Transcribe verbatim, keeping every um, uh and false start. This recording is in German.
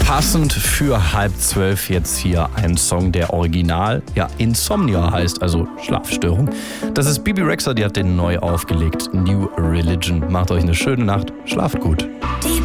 Passend für halb zwölf jetzt hier ein Song, der original, ja, Insomnia heißt, also Schlafstörung. Das ist Bebe Rexha, die hat den neu aufgelegt. New Religion. Macht euch eine schöne Nacht, schlaft gut. Die